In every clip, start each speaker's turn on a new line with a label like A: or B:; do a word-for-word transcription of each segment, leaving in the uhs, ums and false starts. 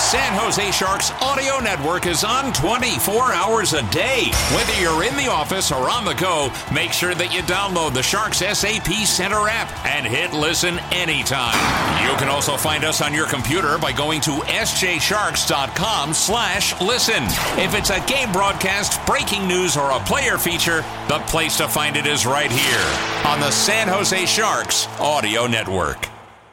A: San Jose Sharks audio network is on twenty-four hours a day. Whether you're in the office or on the go, make sure that you download the Sharks S A P Center app and hit listen anytime. You can also find us on your computer by going to s j sharks dot com slash listen. If it's a game broadcast, breaking news, or a player feature, the place to find it is right here on the San Jose Sharks audio network.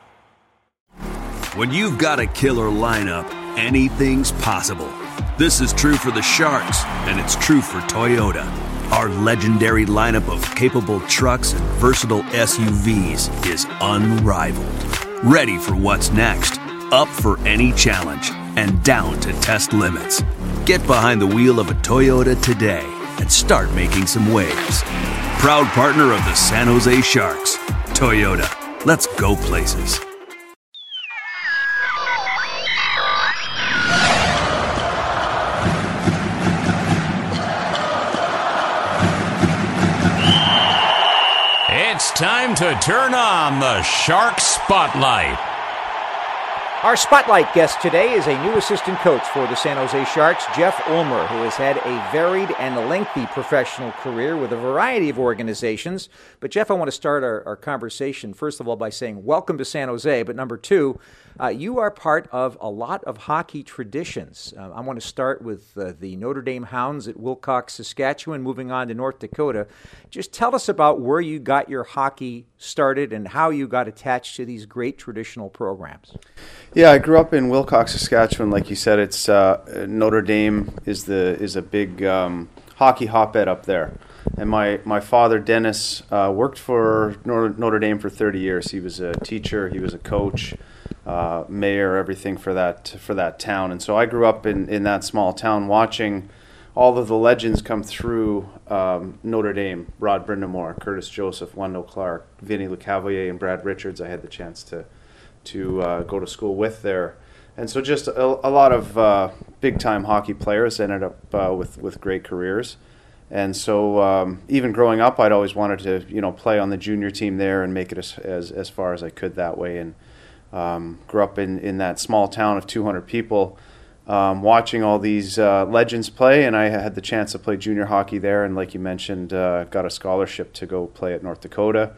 B: When you've got a killer lineup, anything's possible. This is true for the Sharks, and it's true for Toyota. Our legendary lineup of capable trucks and versatile S U Vs is unrivaled. Ready for what's next, up for any challenge, and down to test limits. Get behind the wheel of a Toyota today and start making some waves. Proud partner of the San Jose Sharks, Toyota. Let's go places.
A: It's time to turn on the Shark Spotlight.
C: Our Spotlight guest today is a new assistant coach for the San Jose Sharks, Jeff Ulmer, who has had a varied and lengthy professional career with a variety of organizations. But Jeff, I want to start our, our conversation, first of all, by saying welcome to San Jose. But number two, uh, you are part of a lot of hockey traditions. Uh, I want to start with uh, the Notre Dame Hounds at Wilcox, Saskatchewan, moving on to North Dakota. Just tell us about where you got your hockey started and how you got attached to these great traditional programs.
D: Yeah, I grew up in Wilcox, Saskatchewan. Like you said, it's uh, Notre Dame is the is a big um, hockey hotbed up there. And my, my father, Dennis, uh, worked for Notre Dame for thirty years. He was a teacher, he was a coach, uh, mayor, everything for that for that town. And so I grew up in, in that small town watching all of the legends come through um, Notre Dame. Rod Brindamore, Curtis Joseph, Wendell Clark, Vinny LeCavalier, and Brad Richards. I had the chance to to uh, go to school with there. And so just a, a lot of uh, big-time hockey players ended up uh, with, with great careers. And so um, even growing up, I'd always wanted to, you know, play on the junior team there and make it as as, as far as I could that way. And um, grew up in, in that small town of two hundred people, um, watching all these uh, legends play. And I had the chance to play junior hockey there. And like you mentioned, uh, got a scholarship to go play at North Dakota.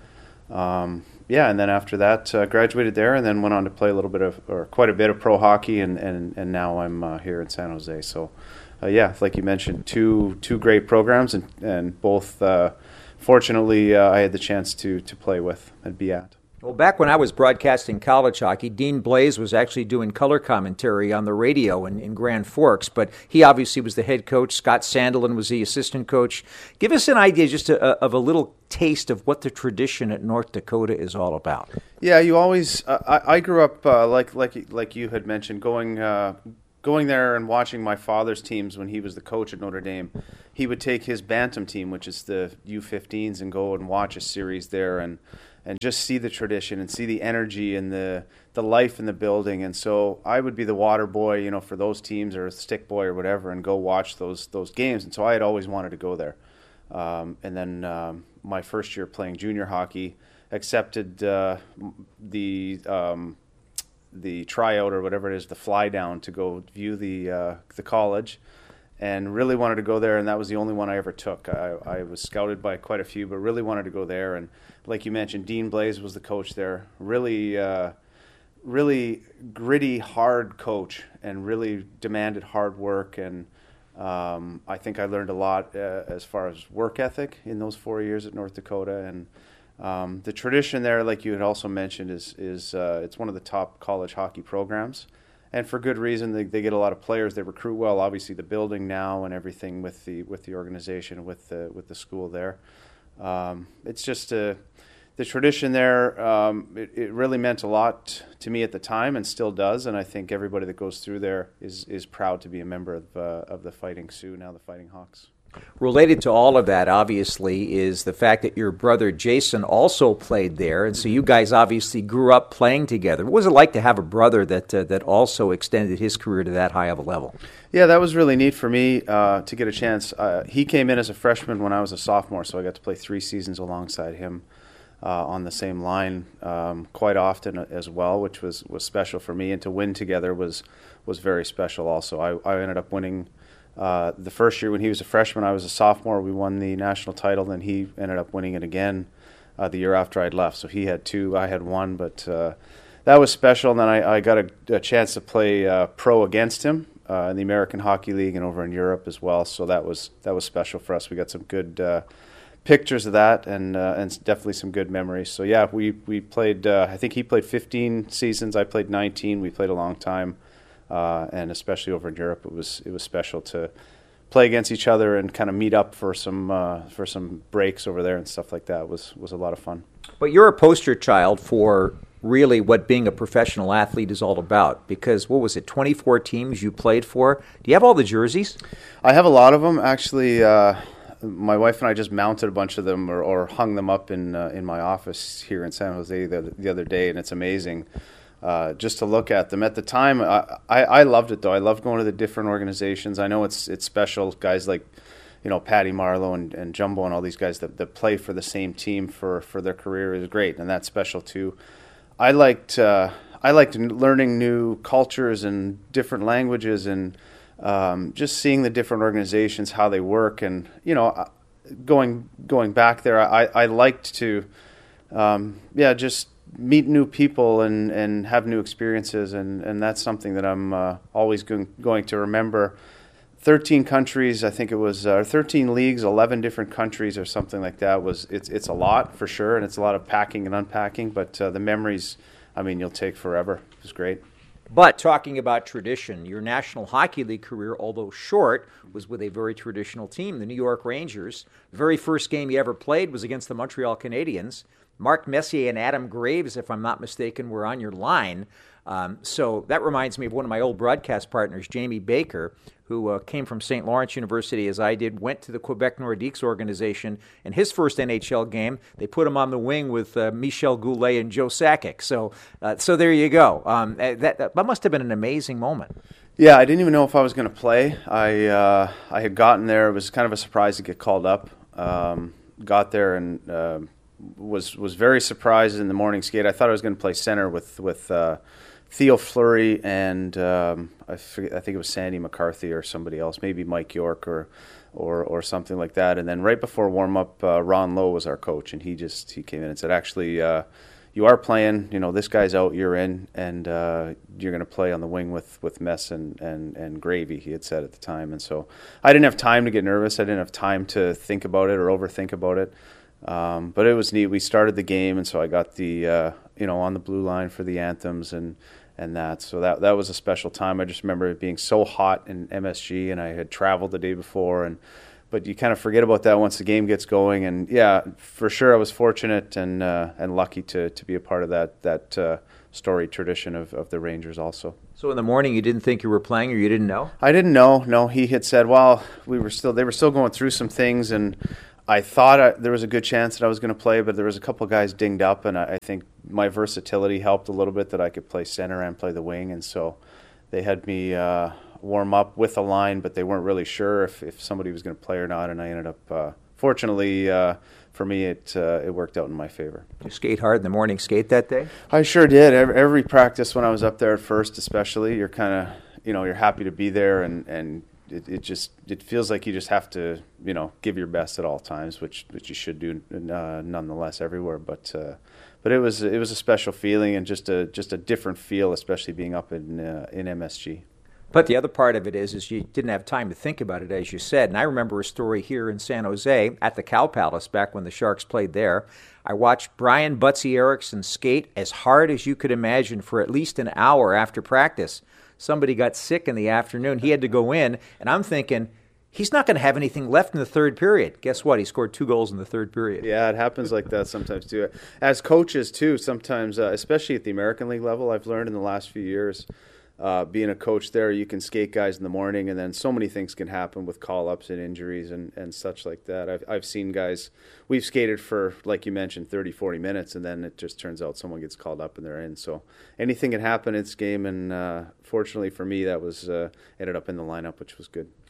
D: Um, yeah, and then after that, uh, graduated there, and then went on to play a little bit of, or quite a bit of pro hockey, and, and, and now I'm uh, here in San Jose. So, uh, yeah, like you mentioned, two two great programs, and and both, uh, fortunately, uh, I had the chance to to play with and be at.
C: Well, back when I was broadcasting college hockey, Dean Blaze was actually doing color commentary on the radio in, in Grand Forks, but he obviously was the head coach. Scott Sandelin was the assistant coach. Give us an idea just a, of a little taste of what the tradition at North Dakota is all about.
D: Yeah, you always. Uh, I, I grew up uh, like like like you had mentioned, going uh, going there and watching my father's teams when he was the coach at Notre Dame. He would take his bantam team, which is the U fifteens, and go and watch a series there, and. and just see the tradition and see the energy and the the life in the building. And so I would be the water boy, you know, for those teams, or a stick boy or whatever, and go watch those those games. And so I had always wanted to go there. Um, and then um, my first year playing junior hockey, accepted uh, the um, the tryout or whatever it is, the fly down to go view the uh, the college. And really wanted to go there, and that was the only one I ever took. I, I was scouted by quite a few, but really wanted to go there. And like you mentioned, Dean Blaze was the coach there. Really, uh, really gritty, hard coach, and really demanded hard work. And um, I think I learned a lot uh, as far as work ethic in those four years at North Dakota. And um, the tradition there, like you had also mentioned, is is uh, it's one of the top college hockey programs. And for good reason. They, they get a lot of players. They recruit well. Obviously, the building now and everything with the with the organization, with the with the school there. Um, it's just a, the tradition there. Um, it, it really meant a lot to me at the time, and still does. And I think everybody that goes through there is is proud to be a member of uh, of the Fighting Sioux, now the Fighting Hawks.
C: Related to all of that, obviously, is the fact that your brother Jason also played there, and so you guys obviously grew up playing together. What was it like to have a brother that uh, that also extended his career to that high of a level?
D: Yeah, that was really neat for me uh, to get a chance. Uh, he came in as a freshman when I was a sophomore, so I got to play three seasons alongside him. uh, on the same line um, quite often as well, which was, was special for me. And to win together was was very special also. I, I ended up winning uh, the first year when he was a freshman. I was a sophomore. We won the national title, then he ended up winning it again uh, the year after I'd left. So he had two, I had one, but uh, that was special. And then I, I got a, a chance to play uh, pro against him uh, in the American Hockey League and over in Europe as well. So that was that was special for us. We got some good uh, pictures of that, and uh, and definitely some good memories. So yeah, we we played. Uh, I think he played fifteen seasons. I played nineteen. We played a long time, uh, and especially over in Europe, it was it was special to play against each other and kind of meet up for some uh, for some breaks over there and stuff like that. It was was a lot of fun.
C: But you're a poster child for really what being a professional athlete is all about, because what was it, twenty-four teams you played for? Do you have all the jerseys?
D: I have a lot of them actually. Uh, My wife and I just mounted a bunch of them, or, or hung them up in uh, in my office here in San Jose the, the other day, and it's amazing uh, just to look at them. At the time, I, I, I loved it though. I loved going to the different organizations. I know it's it's special. Guys like, you know, Patty Marleau and, and Jumbo and all these guys that, that play for the same team for, for their career is great, and that's special too. I liked uh, I liked learning new cultures and different languages, and Um, just seeing the different organizations, how they work, and you know, going going back there, I, I liked to, um, yeah, just meet new people and, and have new experiences, and, and that's something that I'm uh, always going going to remember. Thirteen countries, I think it was, uh, thirteen leagues, eleven different countries, or something like that. Was it's it's a lot for sure, and it's a lot of packing and unpacking. But uh, the memories, I mean, you'll take forever. It was great.
C: But talking about tradition, your National Hockey League career, although short, was with a very traditional team, the New York Rangers. The very first game you ever played was against the Montreal Canadiens. Mark Messier and Adam Graves, if I'm not mistaken, were on your line. Um, so that reminds me of one of my old broadcast partners, Jamie Baker, who uh, came from Saint Lawrence University as I did, went to the Quebec Nordiques organization, and his first N H L game, they put him on the wing with uh, Michel Goulet and Joe Sakic. So uh, so there you go. Um, that, that must have been an amazing moment.
D: Yeah, I didn't even know if I was going to play. I uh, I had gotten there. It was kind of a surprise to get called up. Um, got there and uh, was was very surprised in the morning skate. I thought I was going to play center with, with uh, Theo Fleury and um, I, forget, I think it was Sandy McCarthy or somebody else, maybe Mike York or or or something like that. And then right before warm up, uh, Ron Lowe was our coach, and he just he came in and said, "Actually, uh, you are playing. You know, this guy's out, you're in, and uh, you're going to play on the wing with with Mess and, and and Gravy." He had said at the time, and so I didn't have time to get nervous. I didn't have time to think about it or overthink about it. Um, but it was neat. We started the game, and so I got the uh, you know on the blue line for the anthems and. And that, so that that was a special time. I just remember it being so hot in M S G, and I had traveled the day before, and but you kind of forget about that once the game gets going. And yeah, for sure, I was fortunate and uh, and lucky to to be a part of that that uh, storied tradition of, of the Rangers also.
C: So in the morning, you didn't think you were playing, or you didn't know?
D: I didn't know. No, he had said, well, we were still they were still going through some things, and I thought I, there was a good chance that I was going to play, but there was a couple of guys dinged up, and I, I think my versatility helped a little bit, that I could play center and play the wing, and so they had me uh, warm up with a line, but they weren't really sure if, if somebody was going to play or not, and I ended up, uh, fortunately uh, for me, it uh, it worked out in my favor.
C: Did you skate hard in the morning skate that day?
D: I sure did. Every, every practice when I was up there at first, especially, you're kind of, you know, you're happy to be there, and, and It, it just it feels like you just have to, you know, give your best at all times, which which you should do uh, nonetheless everywhere. But uh, but it was it was a special feeling, and just a just a different feel, especially being up in uh, in M S G.
C: But the other part of it is, is you didn't have time to think about it, as you said. And I remember a story here in San Jose at the Cow Palace back when the Sharks played there. I watched Brian Butsy Erickson skate as hard as you could imagine for at least an hour after practice. Somebody got sick in the afternoon. He had to go in, and I'm thinking, he's not going to have anything left in the third period. Guess what? He scored two goals in the third period.
D: Yeah, it happens like that sometimes, too. As coaches, too, sometimes, uh, especially at the American League level, I've learned in the last few years, uh, being a coach there, you can skate guys in the morning, and then so many things can happen with call-ups and injuries and, and such like that. I've I've seen guys, we've skated for, like you mentioned, thirty, forty minutes, and then it just turns out someone gets called up and they're in. So anything can happen in this game, and uh, fortunately for me, that was uh, ended up in the lineup, which was good.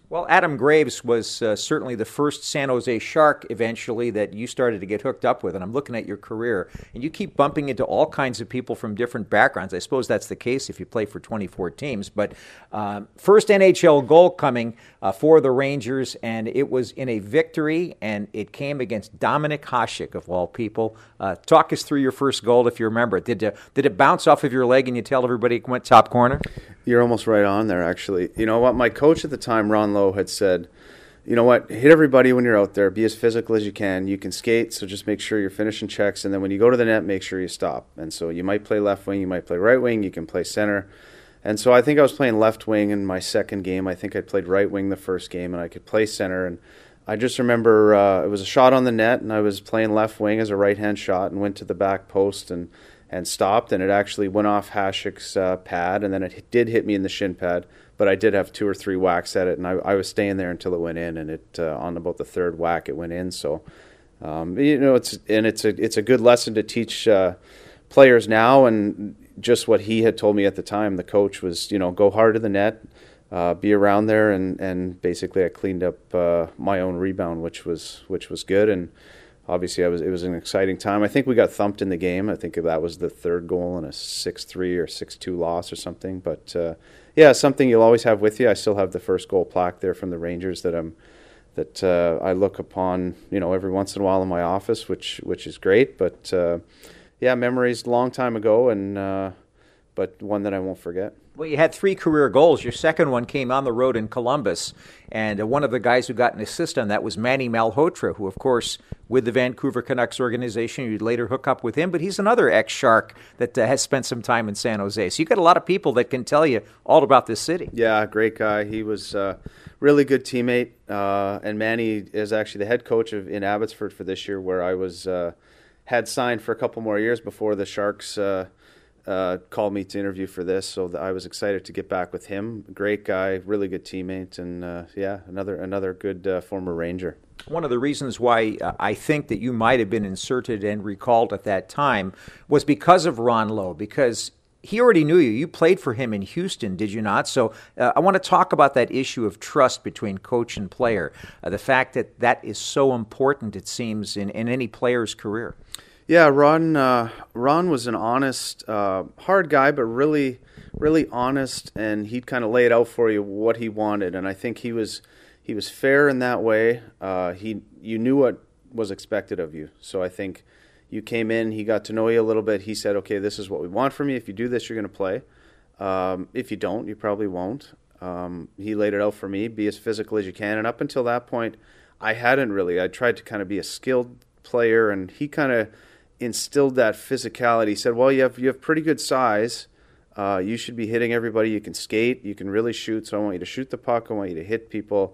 C: Well, Adam Graves was uh, certainly the first San Jose Shark eventually that you started to get hooked up with. And I'm looking at your career, and you keep bumping into all kinds of people from different backgrounds. I suppose that's the case if you play for twenty-four teams. But uh, first N H L goal coming uh, for the Rangers, and it was in a victory, and it came against Dominik Hasek, of all people. Uh, talk us through your first goal, if you remember it. Did, uh, did it bounce off of your leg and you tell everybody it went top corner?
D: You're almost right on there, actually. You know what? My coach at the time, Ron Lowe, had said, you know what, hit everybody when you're out there. Be as physical as you can. You can skate, so just make sure you're finishing checks. And then when you go to the net, make sure you stop. And so you might play left wing, you might play right wing, you can play center. And so I think I was playing left wing in my second game. I think I played right wing the first game, and I could play center. And I just remember uh, it was a shot on the net, and I was playing left wing as a right-hand shot and went to the back post and and stopped, and it actually went off Hasek's uh, pad, and then it did hit me in the shin pad, but I did have two or three whacks at it, and I, I was staying there until it went in, and it uh, on about the third whack it went in. So, um, you know, it's and it's a it's a good lesson to teach uh, players now, and just what he had told me at the time. The coach was, you know, go hard to the net, uh, be around there, and, and basically I cleaned up uh, my own rebound, which was which was good. And obviously, I was. It was an exciting time. I think we got thumped in the game. I think that was the third goal in a six three or six two loss or something. But, uh, yeah, something you'll always have with you. I still have the first goal plaque there from the Rangers that I'm that uh, I look upon, you know, every once in a while in my office, which which is great. But, uh, yeah, memories a long time ago, and uh, but one that I won't forget.
C: Well, you had three career goals. Your second one came on the road in Columbus, and uh, one of the guys who got an assist on that was Manny Malhotra, who, of course, with the Vancouver Canucks organization, you'd later hook up with him, but he's another ex-Shark that uh, has spent some time in San Jose. So you got a lot of people that can tell you all about this city.
D: Yeah, great guy. He was a uh, really good teammate, uh, and Manny is actually the head coach of in Abbotsford for this year, where I was uh, had signed for a couple more years before the Sharks uh, Uh, called me to interview for this, so I was excited to get back with him. Great guy, really good teammate, and uh, yeah, another another good uh, former Ranger.
C: One of the reasons why uh, I think that you might have been inserted and recalled at that time was because of Ron Lowe, because he already knew you. You played for him in Houston, did you not? So uh, I want to talk about that issue of trust between coach and player, uh, the fact that that is so important, it seems, in, in any player's career.
D: Yeah, Ron. Uh, Ron was an honest, uh, hard guy, but really, really honest, and he'd kind of lay it out for you what he wanted. And I think he was, he was fair in that way. Uh, he, you knew what was expected of you. So I think you came in, he got to know you a little bit. He said, "Okay, this is what we want from you. If you do this, you're going to play. Um, if you don't, you probably won't." Um, he laid it out for me: be as physical as you can. And up until that point, I hadn't really. I tried to kind of be a skilled player, and he kind of instilled that physicality. He said, well, you have you have pretty good size. Uh, you should be hitting everybody. You can skate. You can really shoot. So I want you to shoot the puck. I want you to hit people.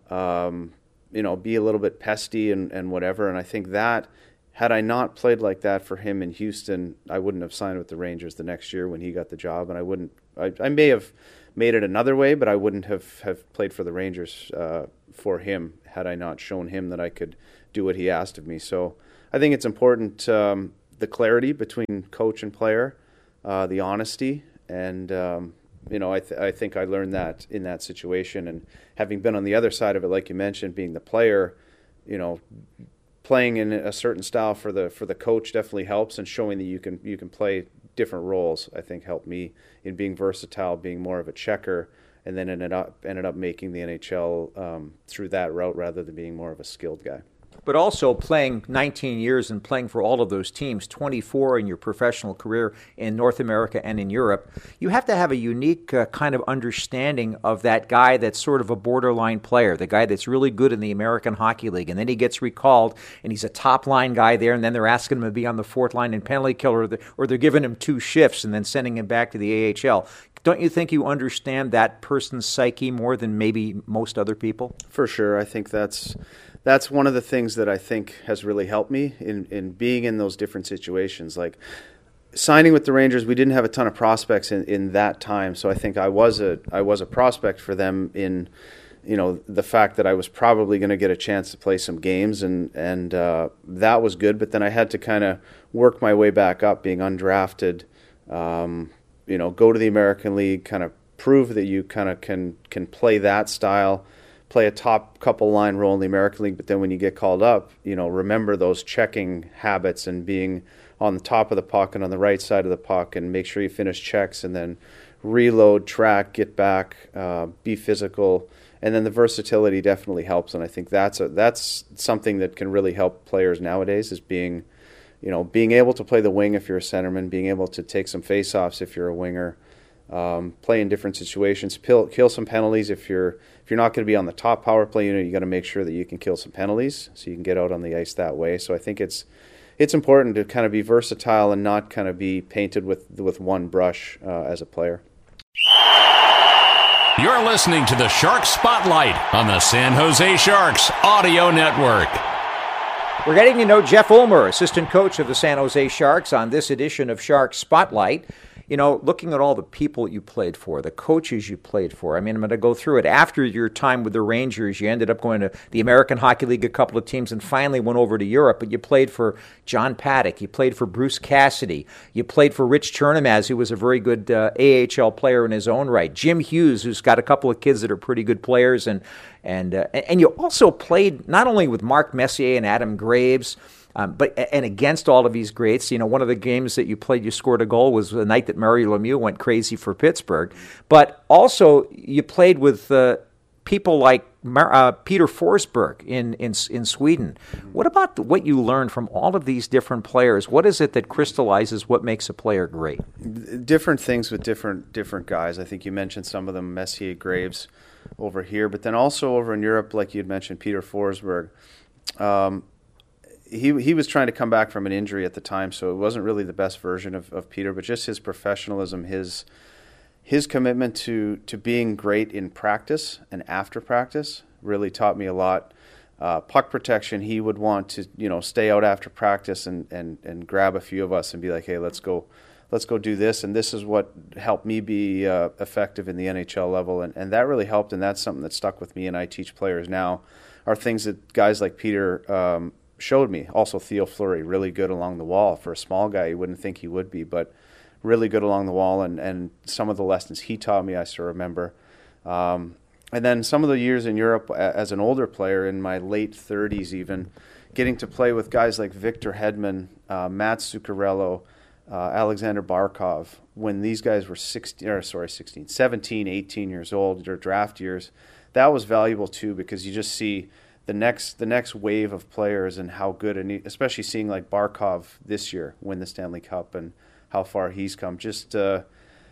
D: Um, you know, be a little bit pesty and, and whatever. And I think that, had I not played like that for him in Houston, I wouldn't have signed with the Rangers the next year when he got the job. And I wouldn't, I, I may have made it another way, but I wouldn't have, have played for the Rangers uh, for him had I not shown him that I could do what he asked of me. So I think it's important, um, the clarity between coach and player, uh, the honesty, and um, you know, I, th- I think I learned that in that situation. And having been on the other side of it, like you mentioned, being the player, you know, playing in a certain style for the for the coach definitely helps, and showing that you can you can play different roles, I think, helped me in being versatile, being more of a checker, and then ended up ended up making the N H L um, through that route rather than being more of a skilled guy.
C: But also playing nineteen years and playing for all of those teams, twenty-four in your professional career in North America and in Europe, you have to have a unique uh, kind of understanding of that guy that's sort of a borderline player, the guy that's really good in the American Hockey League, and then he gets recalled, and he's a top-line guy there, and then they're asking him to be on the fourth line in penalty kill, or, the, or they're giving him two shifts and then sending him back to the A H L. Don't you think you understand that person's psyche more than maybe most other people?
D: For sure. I think that's that's one of the things that I think has really helped me in, in being in those different situations. Like signing with the Rangers, we didn't have a ton of prospects in, in that time, so I think I was a I was a prospect for them in, you know, the fact that I was probably going to get a chance to play some games, and and uh, that was good. But then I had to kind of work my way back up, being undrafted. Um, you know, go to the American League, kind of prove that you kind of can can play that style play a top couple line role in the American League, but then when you get called up, you know, remember those checking habits and being on the top of the puck and on the right side of the puck, and make sure you finish checks and then reload, track, get back, uh, be physical. And then the versatility definitely helps, and I think that's a, that's something that can really help players nowadays, is being, you know, being able to play the wing if you're a centerman, being able to take some face-offs if you're a winger, um, play in different situations, kill, kill some penalties. If you're if you're not going to be on the top power play unit, you got to make sure that you can kill some penalties so you can get out on the ice that way. So I think it's it's important to kind of be versatile and not kind of be painted with with one brush uh, as a player.
A: You're listening to the Sharks Spotlight on the San Jose Sharks Audio Network.
C: We're getting to know Jeff Ulmer, assistant coach of the San Jose Sharks, on this edition of Sharks Spotlight. You know, looking at all the people you played for, the coaches you played for, I mean, I'm going to go through it. After your time with the Rangers, you ended up going to the American Hockey League, a couple of teams, and finally went over to Europe. But you played for John Paddock. You played for Bruce Cassidy. You played for Rich Chernomaz, who was a very good uh, A H L player in his own right. Jim Hughes, who's got a couple of kids that are pretty good players. And and uh, and you also played not only with Mark Messier and Adam Graves, Um, but and against all of these greats. You know, one of the games that you played, you scored a goal, was the night that Mario Lemieux went crazy for Pittsburgh. But also, you played with uh, people like Mar- uh, Peter Forsberg in, in in Sweden. What about the, what you learned from all of these different players? What is it that crystallizes what makes a player great?
D: Different things with different different guys. I think you mentioned some of them, Messier, Graves, over here, but then also over in Europe, like you had mentioned, Peter Forsberg. Um, He he was trying to come back from an injury at the time, so it wasn't really the best version of, of Peter, but just his professionalism, his his commitment to, to being great in practice and after practice really taught me a lot. Uh, puck protection, he would want to, you know, stay out after practice and, and, and grab a few of us and be like, hey, let's go let's go do this, and this is what helped me be uh, effective in the N H L level, and, and that really helped, and that's something that stuck with me, and I teach players now, are things that guys like Peter um, showed me. Also Theo Fleury, really good along the wall. For a small guy, you wouldn't think he would be, but really good along the wall, and, and some of the lessons he taught me I still remember. Um, and then some of the years in Europe as an older player, in my late thirties even, getting to play with guys like Victor Hedman, uh, Matt Zuccarello, uh, Alexander Barkov, when these guys were sixteen, or sorry, sixteen, seventeen, eighteen years old, their draft years, that was valuable too, because you just see the next the next wave of players and how good, and especially seeing like Barkov this year win the Stanley Cup and how far he's come. Just uh,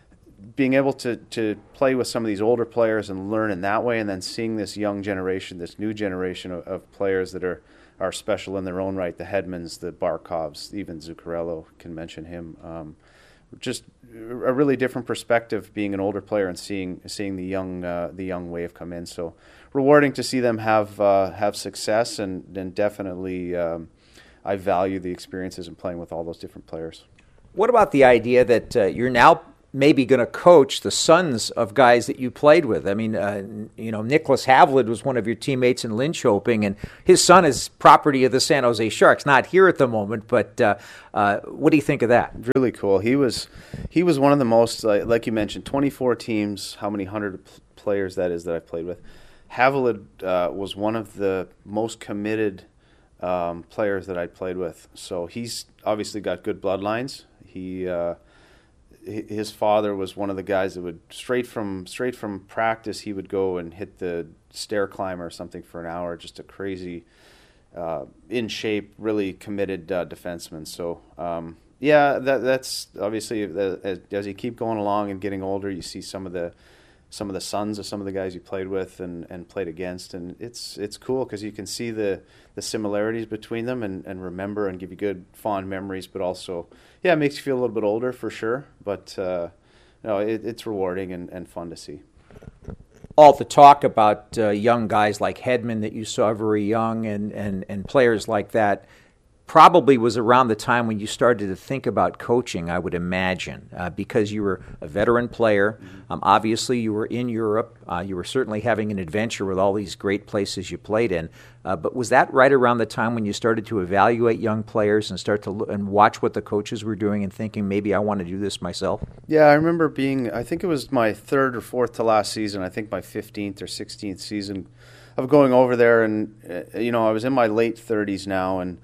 D: being able to, to play with some of these older players and learn in that way, and then seeing this young generation, this new generation of, of players that are, are special in their own right, the Hedmans, the Barkovs, even Zuccarello, can mention him. Um, just a really different perspective being an older player and seeing seeing the young uh, the young wave come in. So rewarding to see them have uh, have success, and, and definitely um, I value the experiences in playing with all those different players.
C: What about the idea that uh, you're now maybe going to coach the sons of guys that you played with? I mean, uh, you know, Nicholas Havlid was one of your teammates in Linköping, and his son is property of the San Jose Sharks. Not here at the moment, but uh, uh, what do you think of that?
D: Really cool. He was he was one of the most, uh, like you mentioned, twenty-four teams, how many hundred players that is that I've played with. Havlid uh, was one of the most committed um, players that I played with. So he's obviously got good bloodlines. He uh, his father was one of the guys that would straight from straight from practice he would go and hit the stair climber or something for an hour. Just a crazy, uh, in shape, really committed uh, defenseman. So um, yeah, that that's obviously as, as you keep going along and getting older, you see some of the some of the sons of some of the guys you played with and, and played against, and it's it's cool because you can see the, the similarities between them and, and remember and give you good fond memories, but also yeah, it makes you feel a little bit older for sure, but uh, no, it, it's rewarding and, and fun to see.
C: All the talk about uh, young guys like Hedman that you saw very young, and, and, and players like that, probably was around the time when you started to think about coaching, I would imagine, uh, because you were a veteran player. Um, obviously, you were in Europe. Uh, you were certainly having an adventure with all these great places you played in. Uh, but was that right around the time when you started to evaluate young players and start to look and watch what the coaches were doing and thinking, maybe I want to do this myself?
D: Yeah, I remember being, I think it was my third or fourth to last season, I think my fifteenth or sixteenth season, of going over there, and uh, you know, I was in my late thirties now, and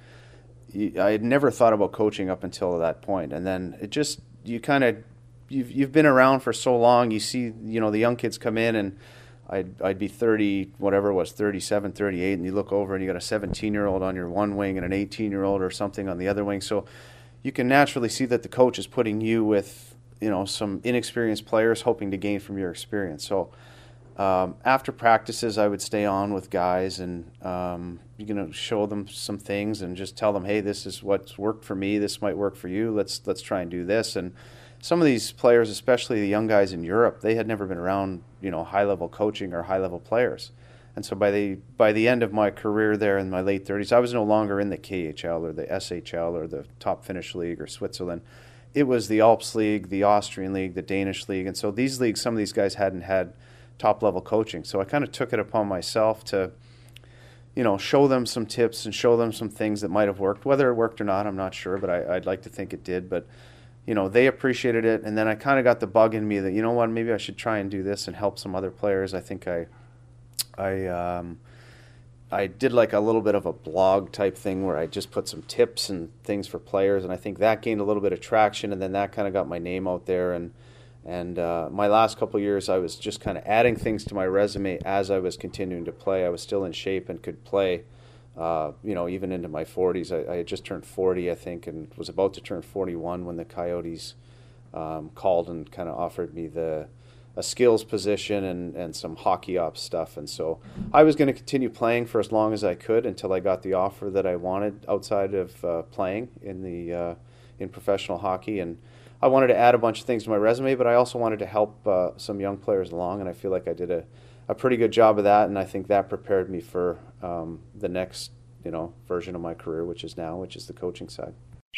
D: I had never thought about coaching up until that point. And then it just, you kind of, you've you've been around for so long. You see, you know, the young kids come in, and I'd I'd be thirty, whatever it was, thirty-seven, thirty-eight, and you look over and you got a seventeen-year-old on your one wing and an eighteen-year-old or something on the other wing. So you can naturally see that the coach is putting you with, you know, some inexperienced players hoping to gain from your experience. So um, after practices, I would stay on with guys and, um, you know, show them some things and just tell them, hey, this is what's worked for me. This might work for you. Let's let's try and do this. And some of these players, especially the young guys in Europe, they had never been around, you know, high-level coaching or high-level players. And so by the by the end of my career there in my late thirties, I was no longer in the K H L or the S H L or the top Finnish league or Switzerland. It was the Alps League, the Austrian League, the Danish League. And so these leagues, some of these guys hadn't had top-level coaching. So I kind of took it upon myself to, you know, show them some tips and show them some things that might have worked. Whether it worked or not, I'm not sure, but I, I'd like to think it did. But, you know, they appreciated it. And then I kind of got the bug in me that, you know what, maybe I should try and do this and help some other players. I think I... I um, I did like a little bit of a blog type thing where I just put some tips and things for players, and I think that gained a little bit of traction, and then that kind of got my name out there. And and uh, my last couple of years, I was just kind of adding things to my resume as I was continuing to play. I was still in shape and could play, uh, you know, even into my forties. I, I had just turned forty, I think, and was about to turn forty-one when the Coyotes um, called and kind of offered me the a skills position and, and some hockey ops stuff. And so I was going to continue playing for as long as I could until I got the offer that I wanted outside of uh, playing in the uh, in professional hockey. And I wanted to add a bunch of things to my resume, but I also wanted to help uh, some young players along, and I feel like I did a, a pretty good job of that, and I think that prepared me for um, the next, you know, version of my career, which is now, which is the coaching side.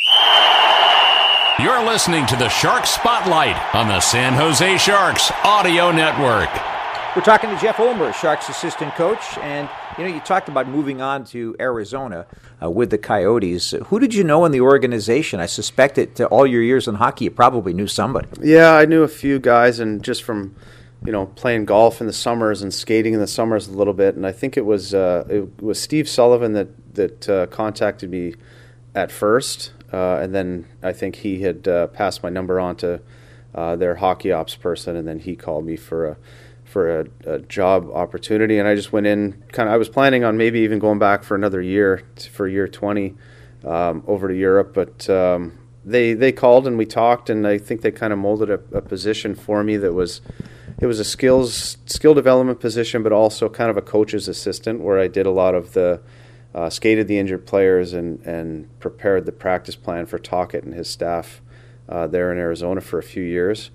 A: You're listening to the Sharks Spotlight on the San Jose Sharks Audio Network.
C: We're talking to Jeff Ulmer, Sharks assistant coach, and you know, you talked about moving on to Arizona uh, with the Coyotes. Who did you know in the organization? I suspect that uh, all your years in hockey, you probably knew somebody.
D: Yeah, I knew a few guys, and just from, you know, playing golf in the summers and skating in the summers a little bit. And I think it was uh, it was Steve Sullivan that that uh, contacted me at first. Uh, and then I think he had uh, passed my number on to uh, their hockey ops person, and then he called me for a for a, a job opportunity, and I just went in. Kind of, I was planning on maybe even going back for another year for year twenty um, over to Europe, but um, they they called and we talked, and I think they kind of molded a, a position for me that was it was a skills skill development position, but also kind of a coach's assistant, where I did a lot of the Uh, skated the injured players and, and prepared the practice plan for Tocchet and his staff uh, there in Arizona for a few years.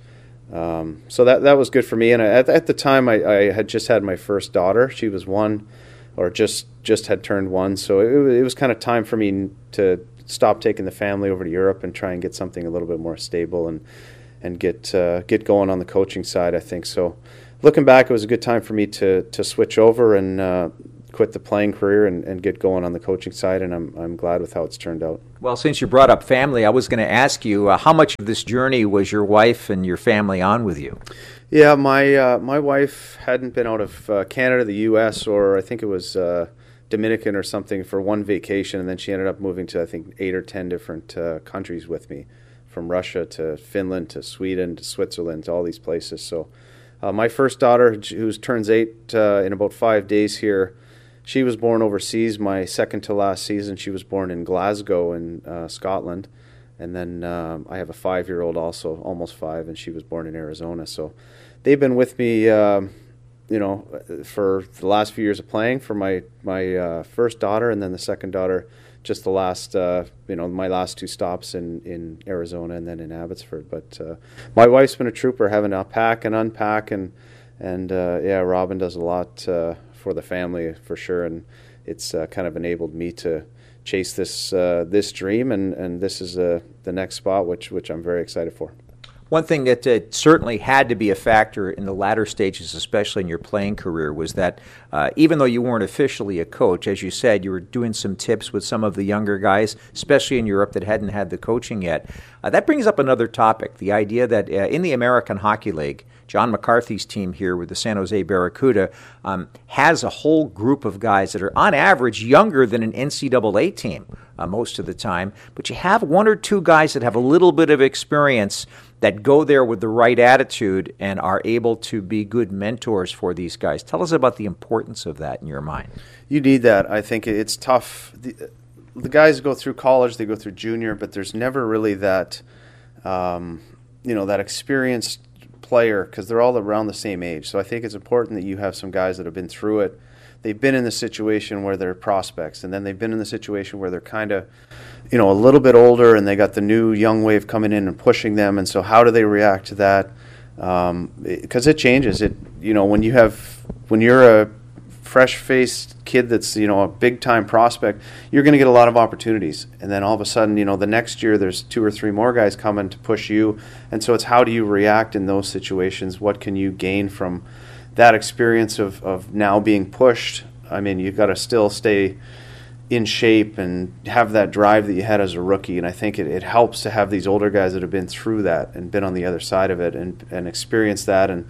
D: Um, so that that was good for me. And I, at, at the time, I, I had just had my first daughter. She was one, or just just had turned one. So it, it was kind of time for me to stop taking the family over to Europe and try and get something a little bit more stable and and get uh, get going on the coaching side, I think. So looking back, it was a good time for me to to switch over and uh, quit the playing career and, and get going on the coaching side, and I'm I'm glad with how it's turned out.
C: Well, since you brought up family, I was going to ask you uh, how much of this journey was your wife and your family on with you?
D: Yeah, my uh, my wife hadn't been out of uh, Canada, the U S, or I think it was uh, Dominican or something for one vacation, and then she ended up moving to I think eight or ten different uh, countries with me, from Russia to Finland to Sweden to Switzerland to all these places. So uh, my first daughter, who turns eight uh, in about five days here, she was born overseas. My second to last season, she was born in Glasgow in uh, Scotland. And then um, I have a five-year-old also, almost five, and she was born in Arizona. So they've been with me, um, you know, for the last few years of playing, for my, my uh, first daughter, and then the second daughter, just the last, uh, you know, my last two stops in, in Arizona and then in Abbotsford. But uh, my wife's been a trooper, having to pack and unpack, and, and uh, yeah, Robin does a lot uh, for the family for sure, and it's uh, kind of enabled me to chase this uh, this dream, and, and this is uh, the next spot, which which I'm very excited for.
C: One thing that uh, certainly had to be a factor in the latter stages, especially in your playing career, was that uh, even though you weren't officially a coach, as you said, you were doing some tips with some of the younger guys, especially in Europe, that hadn't had the coaching yet. Uh, that brings up another topic, the idea that uh, in the American Hockey League, John McCarthy's team here with the San Jose Barracuda, um, has a whole group of guys that are on average younger than an N C double A team uh, most of the time, but you have one or two guys that have a little bit of experience that go there with the right attitude and are able to be good mentors for these guys. Tell us about the importance of that in your mind.
D: You need that. I think it's tough. The, the guys go through college, they go through junior, but there's never really that, um, you know, that experienced player because they're all around the same age. So I think it's important that you have some guys that have been through it. They've been in the situation where they're prospects, and then they've been in the situation where they're kind of, you know, a little bit older, and they got the new young wave coming in and pushing them. And so, how do they react to that? Because um, it changes. It, you know, when you have when you're a fresh-faced kid that's, you know, a big-time prospect, you're going to get a lot of opportunities. And then all of a sudden, you know, the next year there's two or three more guys coming to push you. And so, it's how do you react in those situations? What can you gain from that experience of, of now being pushed? I mean, you've got to still stay in shape and have that drive that you had as a rookie. And I think it, it helps to have these older guys that have been through that and been on the other side of it and, and experienced that. And,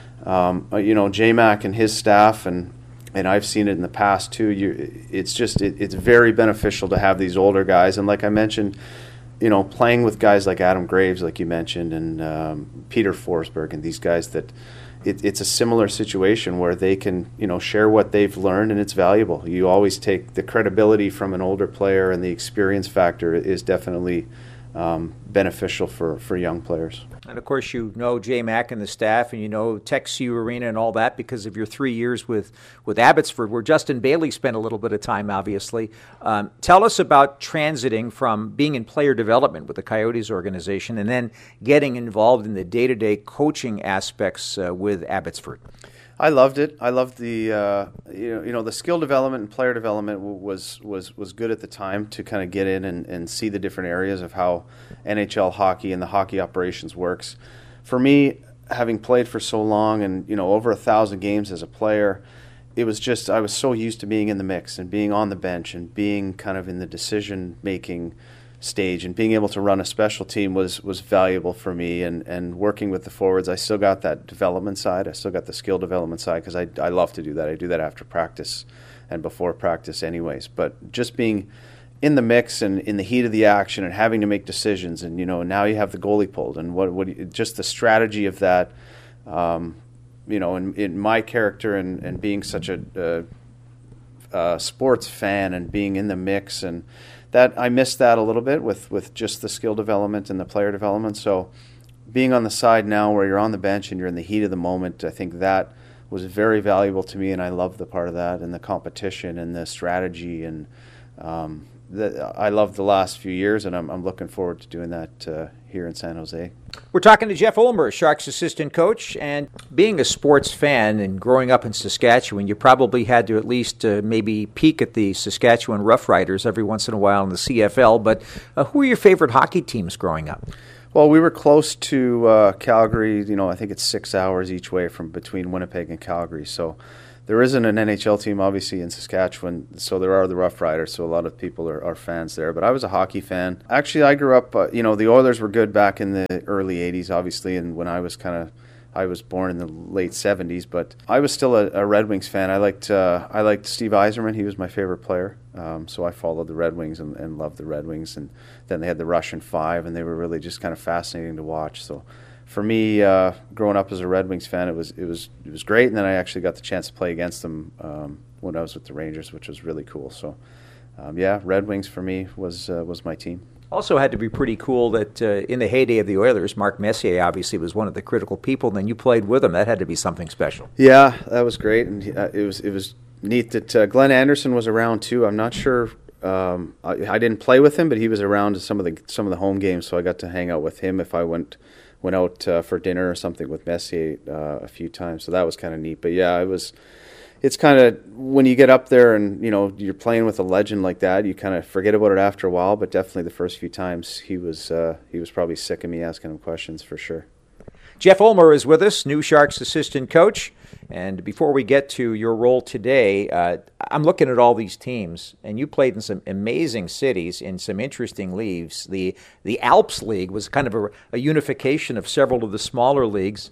D: um, you know, J-Mac and his staff, and and I've seen it in the past too, you, it's just, it, it's very beneficial to have these older guys. And like I mentioned, you know, playing with guys like Adam Graves, like you mentioned, and um, Peter Forsberg, and these guys that, It, it's a similar situation where they can, you know, share what they've learned, and it's valuable. You always take the credibility from an older player, and the experience factor is definitely um, beneficial for, for young players.
C: And, of course, you know J-Mac and the staff, and you know TechSU Arena and all that because of your three years with, with Abbotsford, where Justin Bailey spent a little bit of time, obviously. Um, tell us about transiting from being in player development with the Coyotes organization and then getting involved in the day-to-day coaching aspects uh, with Abbotsford.
D: I loved it. I loved the uh, you know you know the skill development and player development was was was good at the time to kind of get in and, and see the different areas of how N H L hockey and the hockey operations works. For me, having played for so long and you know over a thousand games as a player, it was just I was so used to being in the mix and being on the bench and being kind of in the decision making stage, and being able to run a special team was was valuable for me. And, and working with the forwards, I still got that development side. I still got the skill development side because I, I love to do that. I do that after practice and before practice anyways. But just being in the mix and in the heat of the action and having to make decisions, and you know now you have the goalie pulled, and what what just the strategy of that, um, you know, in, in my character and, and being such a, a, a sports fan and being in the mix, and that I missed that a little bit with, with just the skill development and the player development. So being on the side now where you're on the bench and you're in the heat of the moment, I think that was very valuable to me, and I love the part of that and the competition and the strategy. And um, the, I love the last few years, and I'm, I'm looking forward to doing that uh, here in San Jose.
C: We're talking to Jeff Ulmer, Sharks assistant coach, and being a sports fan and growing up in Saskatchewan, you probably had to at least uh, maybe peek at the Saskatchewan Roughriders every once in a while in the C F L, but uh, who were your favorite hockey teams growing up?
D: Well, we were close to uh, Calgary. You know, I think it's six hours each way from between Winnipeg and Calgary, so there isn't an N H L team, obviously, in Saskatchewan, so there are the Rough Riders, so a lot of people are, are fans there. But I was a hockey fan. Actually, I grew up, uh, you know, the Oilers were good back in the early eighties, obviously, and when I was kind of, I was born in the late seventies, but I was still a, a Red Wings fan. I liked uh, I liked Steve Yzerman. He was my favorite player, um, so I followed the Red Wings and, and loved the Red Wings. And then they had the Russian Five, and they were really just kind of fascinating to watch, so for me, uh, growing up as a Red Wings fan, it was it was it was great, and then I actually got the chance to play against them um, when I was with the Rangers, which was really cool. So, um, yeah, Red Wings for me was uh, was my team.
C: Also had to be pretty cool that uh, in the heyday of the Oilers, Mark Messier obviously was one of the critical people, and then you played with him. That had to be something special.
D: Yeah, that was great, and uh, it was it was neat that uh, Glenn Anderson was around too. I'm not sure. Um, I, I didn't play with him, but he was around some of the some of the home games, so I got to hang out with him if I went. went out uh, for dinner or something with Messier uh, a few times, so that was kind of neat. But yeah, it was. It's kind of when you get up there and you know you're playing with a legend like that, you kind of forget about it after a while. But definitely the first few times, he was uh, he was probably sick of me asking him questions for sure.
C: Jeff Ulmer is with us, new Sharks assistant coach. And before we get to your role today, uh, I'm looking at all these teams, and you played in some amazing cities in some interesting leagues. The the Alps League was kind of a, a unification of several of the smaller leagues.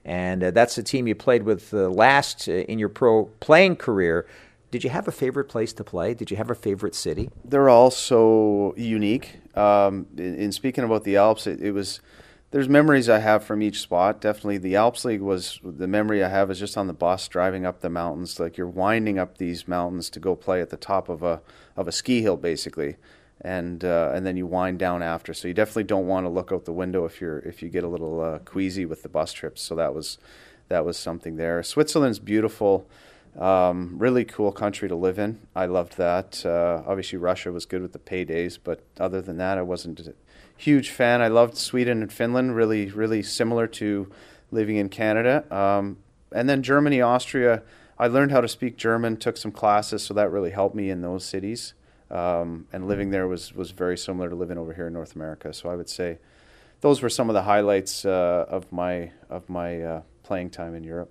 C: and uh, that's the team you played with uh, last uh, in your pro playing career. Did you have a favorite place to play? Did you have a favorite city?
D: They're all so unique. Um, in, in speaking about the Alps, it, it was there's memories I have from each spot. Definitely, the Alps League was the memory I have is just on the bus driving up the mountains. Like you're winding up these mountains to go play at the top of a of a ski hill, basically. And uh, and then you wind down after, so you definitely don't want to look out the window if you're if you get a little uh, queasy with the bus trips. So that was that was something there. Switzerland's beautiful, um, really cool country to live in. I loved that. Uh, obviously, Russia was good with the paydays, but other than that, I wasn't a huge fan. I loved Sweden and Finland, really really similar to living in Canada. Um, and then Germany, Austria. I learned how to speak German, took some classes, so that really helped me in those cities. Um, and living there was, was very similar to living over here in North America. So I would say those were some of the highlights uh, of my of my uh, playing time in Europe.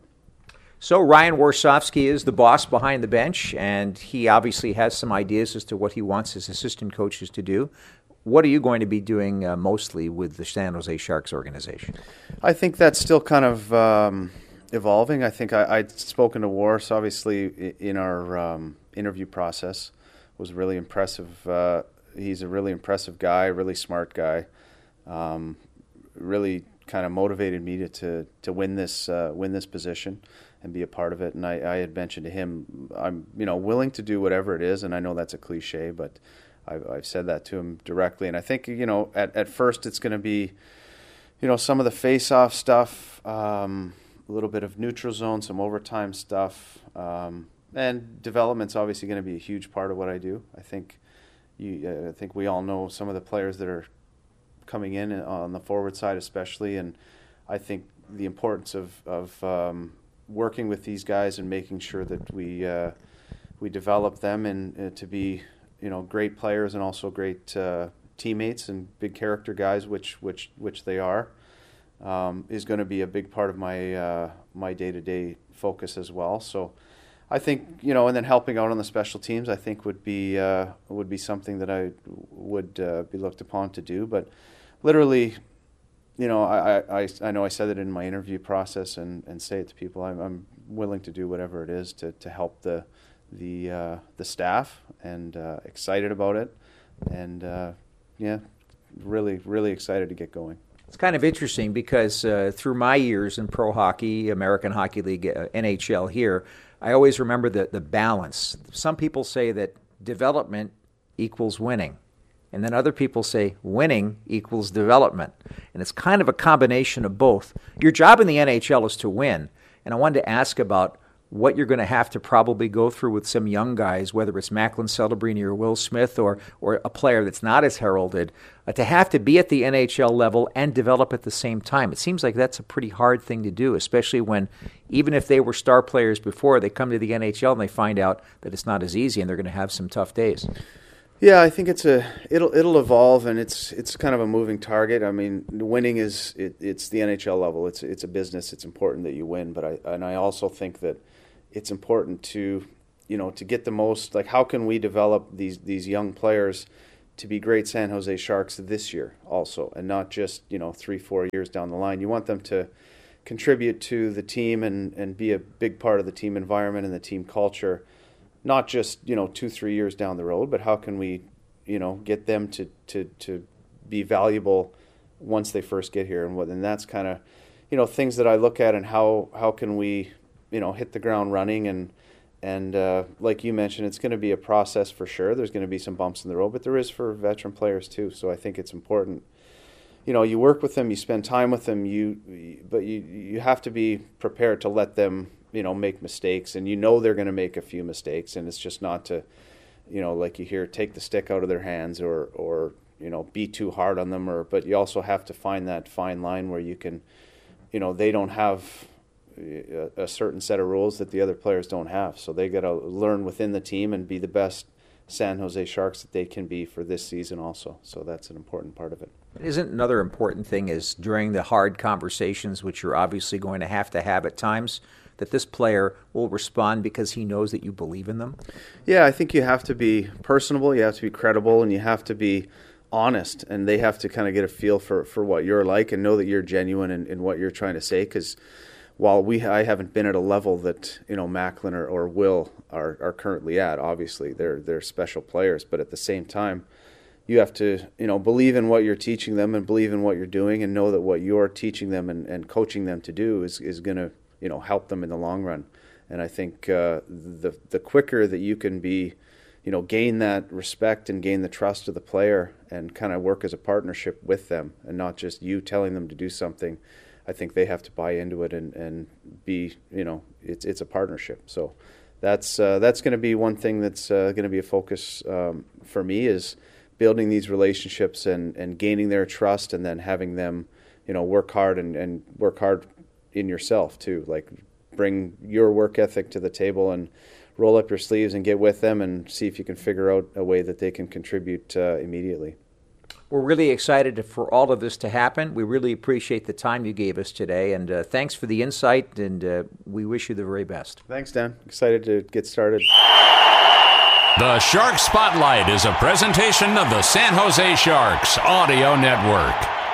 C: So Ryan Warsofsky is the boss behind the bench, and he obviously has some ideas as to what he wants his assistant coaches to do. What are you going to be doing uh, mostly with the San Jose Sharks organization?
D: I think that's still kind of um, evolving. I think I, I'd spoken to Wars, obviously, in our um, interview process. Was really impressive. Uh, he's a really impressive guy, really smart guy. Um, really kind of motivated me to to, to win this uh, win this position and be a part of it. And I, I had mentioned to him, I'm you know willing to do whatever it is. And I know that's a cliche, but I've, I've said that to him directly. And I think you know at at first it's going to be, you know, some of the face-off stuff, um, a little bit of neutral zone, some overtime stuff. Um, And development's obviously going to be a huge part of what I do. I think you, uh, I think we all know some of the players that are coming in on the forward side, especially, and I think the importance of of um, working with these guys and making sure that we uh, we develop them and uh, to be you know great players and also great uh, teammates and big character guys, which which which they are, um, is going to be a big part of my uh, my day-to-day focus as well. So. I think you know, and then helping out on the special teams, I think would be uh, would be something that I would uh, be looked upon to do. But literally, you know, I, I, I know I said it in my interview process and, and say it to people. I'm, I'm willing to do whatever it is to, to help the the uh, the staff and uh, excited about it, and uh, yeah, really really excited to get going.
C: It's kind of interesting because uh, through my years in pro hockey, American Hockey League, uh, N H L here, I always remember the, the balance. Some people say that development equals winning. And then other people say winning equals development. And it's kind of a combination of both. Your job in the N H L is to win. And I wanted to ask about what you're going to have to probably go through with some young guys, whether it's Macklin Celebrini or Will Smith or or a player that's not as heralded, uh, to have to be at the N H L level and develop at the same time. It seems like that's a pretty hard thing to do, especially when even if they were star players before, they come to the N H L and they find out that it's not as easy and they're going to have some tough days.
D: Yeah, I think it's a it'll it'll evolve and it's it's kind of a moving target. I mean, winning is it, it's the N H L level. It's it's a business. It's important that you win, but I and I also think that it's important to, you know, to get the most, like how can we develop these these young players to be great San Jose Sharks this year also, and not just, you know, three, four years down the line. You want them to contribute to the team and, and be a big part of the team environment and the team culture, not just, you know, two, three years down the road, but how can we, you know, get them to, to, to be valuable once they first get here. And what, and that's kind of, you know, things that I look at and how, how can we, you know, hit the ground running. And, and uh, like you mentioned, it's going to be a process for sure. There's going to be some bumps in the road, but there is for veteran players too. So I think it's important. You know, you work with them, you spend time with them, you, but you, you have to be prepared to let them, you know, make mistakes, and you know they're going to make a few mistakes, and it's just not to, you know, like you hear, take the stick out of their hands or, or you know, be too hard on them, or, but you also have to find that fine line where you can, you know, they don't have a, a certain set of rules that the other players don't have, so they got to learn within the team and be the best San Jose Sharks that they can be for this season also. So that's an important part of it.
C: Isn't another important thing is during the hard conversations, which you're obviously going to have to have at times, that this player will respond because he knows that you believe in them?
D: Yeah, I think you have to be personable, you have to be credible, and you have to be honest, and they have to kind of get a feel for, for what you're like and know that you're genuine in, in what you're trying to say, because while we I haven't been at a level that, you know, Macklin or, or Will are, are currently at, obviously they're they're special players, but at the same time, you have to, you know, believe in what you're teaching them and believe in what you're doing and know that what you're teaching them and, and coaching them to do is, is going to, you know, help them in the long run. And I think uh, the the quicker that you can be, you know, gain that respect and gain the trust of the player and kind of work as a partnership with them and not just you telling them to do something, I think they have to buy into it and, and be, you know, it's it's a partnership. So that's uh, that's going to be one thing that's uh, going to be a focus um, for me is building these relationships and, and gaining their trust and then having them, you know, work hard and, and work hard in yourself too. Like bring your work ethic to the table and roll up your sleeves and get with them and see if you can figure out a way that they can contribute uh, immediately.
C: We're really excited for all of this to happen. We really appreciate the time you gave us today, and uh, thanks for the insight, and uh, we wish you the very best.
D: Thanks, Dan. Excited to get started.
A: The Shark Spotlight is a presentation of the San Jose Sharks Audio Network.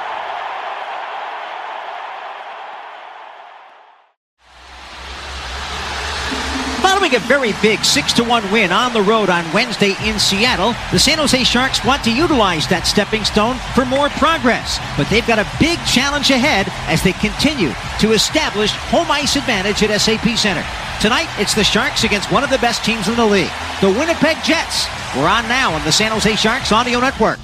E: Following a very big six to one win on the road on Wednesday in Seattle, the San Jose Sharks want to utilize that stepping stone for more progress. But they've got a big challenge ahead as they continue to establish home ice advantage at S A P Center. Tonight, it's the Sharks against one of the best teams in the league, the Winnipeg Jets. We're on now on the San Jose Sharks Audio Network.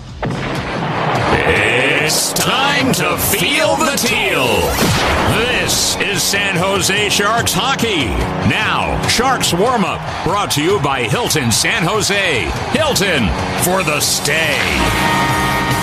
A: It's time to feel the teal. This is San Jose Sharks hockey. Now, Sharks warm-up, brought to you by Hilton San Jose. Hilton for the stay.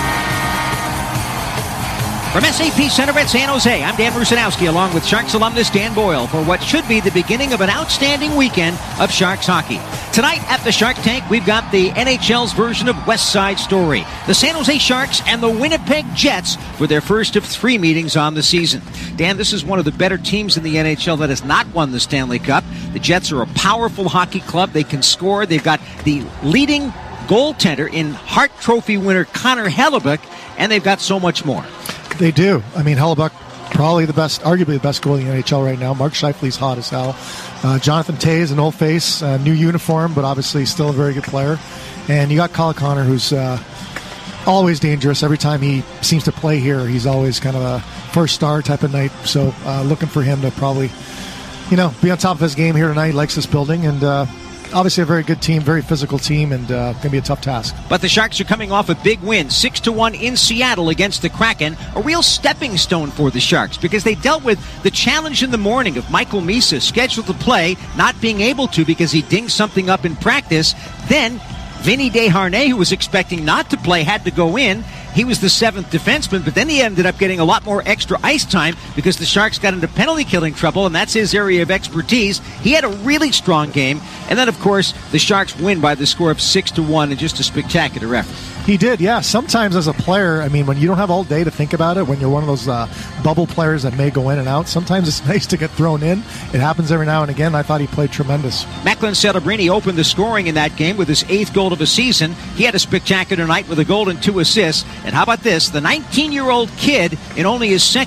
E: From S A P Center at San Jose, I'm Dan Rusanowski, along with Sharks alumnus Dan Boyle, for what should be the beginning of an outstanding weekend of Sharks hockey. Tonight at the Shark Tank, we've got the N H L's version of West Side Story. The San Jose Sharks and the Winnipeg Jets for their first of three meetings on the season. Dan, this is one of the better teams in the N H L that has not won the Stanley Cup. The Jets are a powerful hockey club. They can score. They've got the leading goaltender in Hart Trophy winner Connor Hellebuyck, and they've got so much more.
F: They do. I mean, Hellebuyck, probably the best, arguably the best goalie in the N H L right now. Mark Scheifele's hot as hell. Uh, Jonathan Toews, an old face, uh, new uniform, but obviously still a very good player. And you got Kyle Connor, who's uh, always dangerous. Every time he seems to play here, he's always kind of a first star type of night. So uh, looking for him to probably, you know, be on top of his game here tonight. He likes this building, and uh, obviously a very good team, very physical team, and uh, going to be a tough task.
E: But the Sharks are coming off a big win, six to one in Seattle against the Kraken, a real stepping stone for the Sharks because they dealt with the challenge in the morning of Michael Misa scheduled to play, not being able to because he dinged something up in practice. Then Vinny Desharnais, who was expecting not to play, had to go in. He was the seventh defenseman, but then he ended up getting a lot more extra ice time because the Sharks got into penalty-killing trouble, and that's his area of expertise. He had a really strong game. And then, of course, the Sharks win by the score of six to one in just a spectacular effort.
F: He did, yeah. Sometimes as a player, I mean, when you don't have all day to think about it, when you're one of those uh, bubble players that may go in and out, sometimes it's nice to get thrown in. It happens every now and again. I thought he played tremendous.
E: Macklin Celebrini opened the scoring in that game with his eighth goal of the season. He had a spectacular night with a goal and two assists. And how about this? The nineteen-year-old kid in only his second